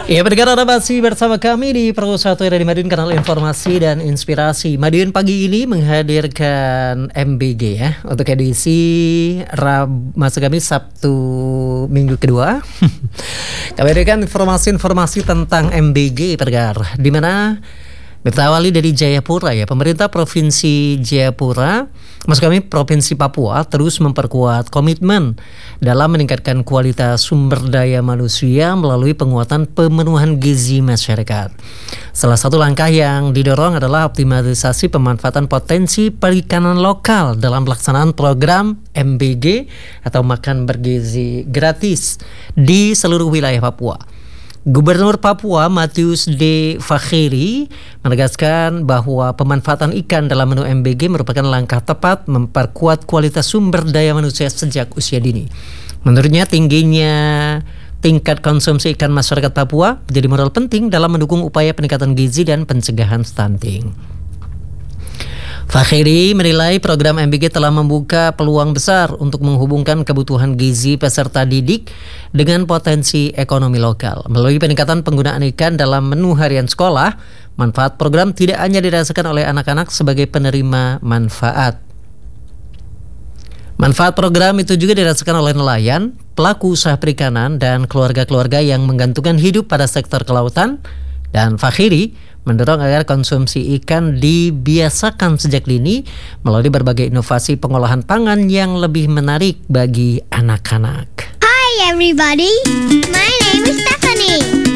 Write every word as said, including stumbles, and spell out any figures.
Ya, pendengar, Anda masih bersama kami di Pro satu dari Madiun, kanal informasi dan inspirasi. Madiun pagi ini menghadirkan M B G ya untuk edisi Rab masuk kami Sabtu minggu kedua. Kami hadirkan informasi-informasi tentang M B G, pendengar, di mana berawali dari Jayapura ya. Pemerintah Provinsi Jayapura, maksud kami Provinsi Papua, terus memperkuat komitmen dalam meningkatkan kualitas sumber daya manusia melalui penguatan pemenuhan gizi masyarakat. Salah satu langkah yang didorong adalah optimalisasi pemanfaatan potensi perikanan lokal dalam pelaksanaan program M B G atau makan bergizi gratis di seluruh wilayah Papua. Gubernur Papua Matius D. Fakhiri menegaskan bahwa pemanfaatan ikan dalam menu M B G merupakan langkah tepat memperkuat kualitas sumber daya manusia sejak usia dini. Menurutnya, tingginya tingkat konsumsi ikan masyarakat Papua menjadi modal penting dalam mendukung upaya peningkatan gizi dan pencegahan stunting. Fakhiri menilai program M B G telah membuka peluang besar untuk menghubungkan kebutuhan gizi peserta didik dengan potensi ekonomi lokal. Melalui peningkatan penggunaan ikan dalam menu harian sekolah, manfaat program tidak hanya dirasakan oleh anak-anak sebagai penerima manfaat. Manfaat program itu juga dirasakan oleh nelayan, pelaku usaha perikanan, dan keluarga-keluarga yang menggantungkan hidup pada sektor kelautan. Dan Fakhiri mendorong agar konsumsi ikan dibiasakan sejak dini melalui berbagai inovasi pengolahan pangan yang lebih menarik bagi anak-anak. Hi everybody, my name is Stephanie.